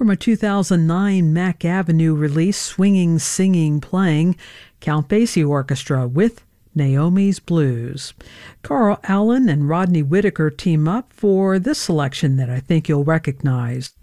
From a 2009 Mack Avenue release, Swinging, Singing, Playing, Count Basie Orchestra with Naomi's Blues. Carl Allen and Rodney Whitaker team up for this selection that I think you'll recognize.